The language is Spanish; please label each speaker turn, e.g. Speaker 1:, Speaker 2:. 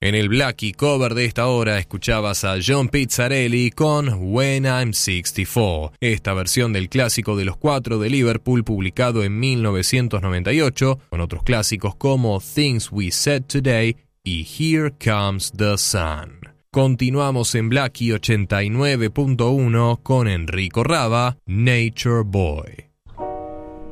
Speaker 1: En el Blackie cover de esta hora escuchabas a John Pizzarelli con When I'm 64, esta versión del clásico de los Cuatro de Liverpool publicado en 1998, con otros clásicos como Things We Said Today y Here Comes the Sun. Continuamos en Blackie 89.1 con Enrico Rava, Nature Boy.